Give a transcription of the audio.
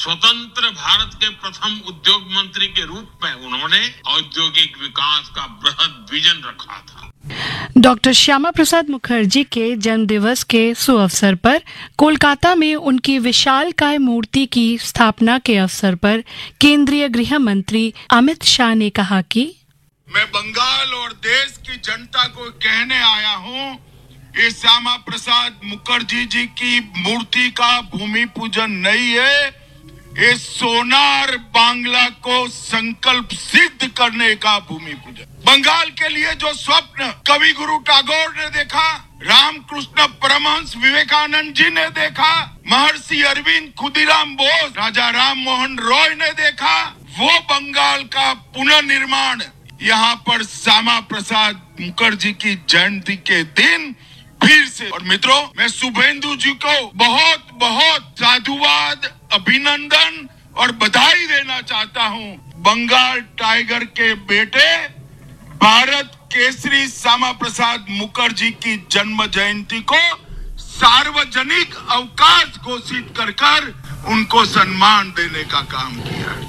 स्वतंत्र भारत के प्रथम उद्योग मंत्री के रूप में उन्होंने औद्योगिक विकास का बृहद विजन रखा था। डॉक्टर श्यामा प्रसाद मुखर्जी के जन्म दिवस के सुअवसर पर कोलकाता में उनकी विशालकाय मूर्ति की स्थापना के अवसर पर केंद्रीय गृह मंत्री अमित शाह ने कहा कि मैं बंगाल और देश की जनता को कहने आया हूं, ये श्यामा प्रसाद मुखर्जी जी की मूर्ति का भूमि पूजन नहीं है, ये सोनार बांग्ला को संकल्प सिद्ध करने का भूमि पूजन। बंगाल के लिए जो स्वप्न कवि गुरु टैगोर ने देखा, रामकृष्ण परमहंस विवेकानंद जी ने देखा, महर्षि अरविंद, खुदीराम बोस, राजा राम मोहन रॉय ने देखा, वो बंगाल का पुनर्निर्माण यहाँ पर श्यामा प्रसाद मुखर्जी की जयंती के दिन फिर से। और मित्रों, मैं शुभेंदु जी को बहुत बहुत साधुवाद, अभिनंदन और बधाई देना चाहता हूँ। बंगाल टाइगर के बेटे भारत केसरी श्यामा प्रसाद मुखर्जी की जन्म जयंती को सार्वजनिक अवकाश घोषित कर उनको सम्मान देने का काम किया है।